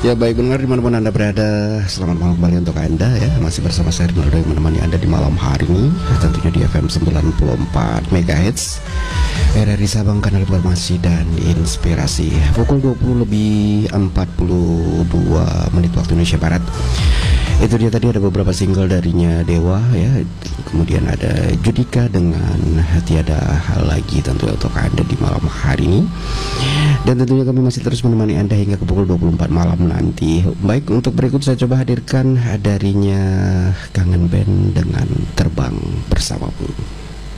Ya baik pendengar dimanapun Anda berada, selamat malam kembali untuk Anda ya. Masih bersama saya Rinaldo yang menemani Anda di malam hari ini, tentunya di FM 94 MHz RRI Sabang, kanal informasi dan inspirasi. Pukul 20 lebih 42 menit waktu Indonesia Barat. Itu dia tadi, ada beberapa single darinya Dewa ya. Kemudian ada Judika dengan Tiada Hal Lagi tentunya untuk Anda di malam hari ini. Dan tentunya kami masih terus menemani Anda hingga ke pukul 24 malam nanti. Baik, untuk berikut saya coba hadirkan darinya Kangen Band dengan Terbang Bersamamu.